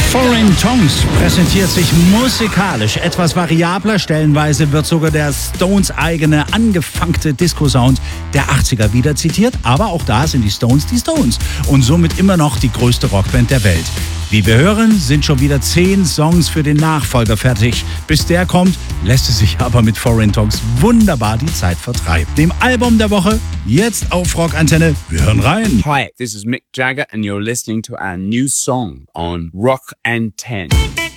Foreign Tongues präsentiert sich musikalisch etwas variabler. Stellenweise wird sogar der Stones eigene angefangte Disco-Sound der 80er wieder zitiert. Aber auch da sind die Stones und somit immer noch die größte Rockband der Welt. Wie wir hören, sind schon wieder 10 Songs für den Nachfolger fertig. Bis der kommt, lässt es sich aber mit Foreign Tongues wunderbar die Zeit vertreiben. Dem Album der Woche, jetzt auf Rockantenne. Wir hören rein. Hi, this is Mick Jagger and you're listening to our new song on Rock and 10.